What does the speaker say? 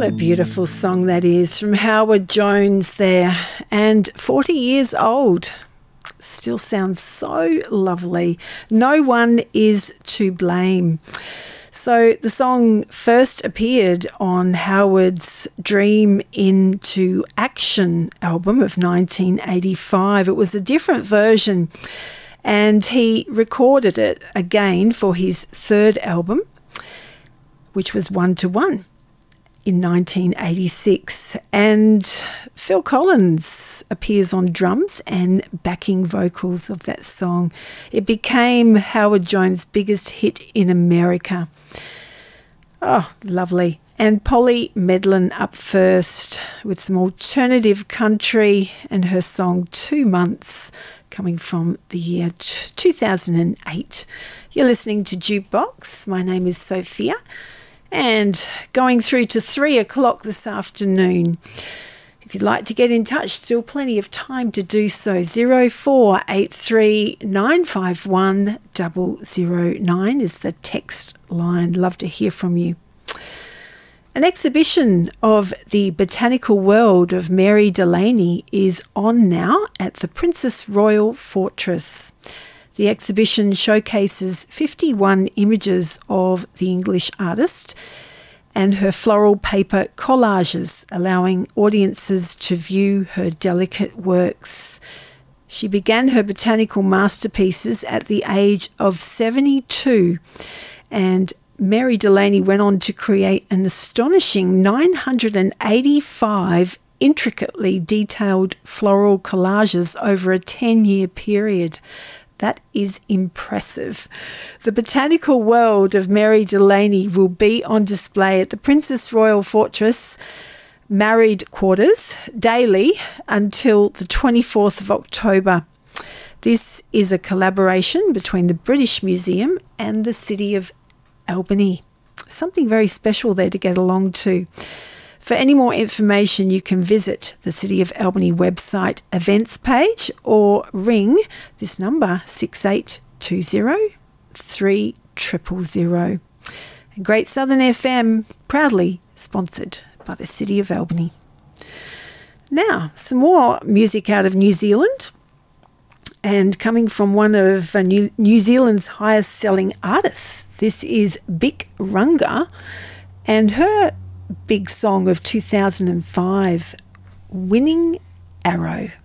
What a beautiful song that is from Howard Jones there, and 40 years old. Still sounds so lovely. No One Is to Blame. So the song first appeared on Howard's Dream into Action album of 1985. It was a different version, and he recorded it again for his third album, which was One to One, in 1986, and Phil Collins appears on drums and backing vocals of that song. It became Howard Jones' biggest hit in America. Oh, lovely. And Polly Medlin up first with some alternative country and her song 2 Months, coming from the year 2008. You're listening to Jukebox. My name is Sophia, and going through to 3 o'clock this afternoon. If you'd like to get in touch, still plenty of time to do so. 0483 951 009 is the text line. Love to hear from you. An exhibition of the botanical world of Mary Delaney is on now at the Princess Royal Fortress. The exhibition showcases 51 images of the English artist and her floral paper collages, allowing audiences to view her delicate works. She began her botanical masterpieces at the age of 72, and Mary Delaney went on to create an astonishing 985 intricately detailed floral collages over a 10-year period. That is impressive. The botanical world of Mary Delaney will be on display at the Princess Royal Fortress Married Quarters daily until the 24th of October. This is a collaboration between the British Museum and the City of Albany. Something very special there to get along to. For any more information, you can visit the City of Albany website events page or ring this number 6820 3000. And Great Southern FM, proudly sponsored by the City of Albany. Now, some more music out of New Zealand, and coming from one of New Zealand's highest selling artists. This is Bic Runga, and her big song of 2005, Winning Arrow.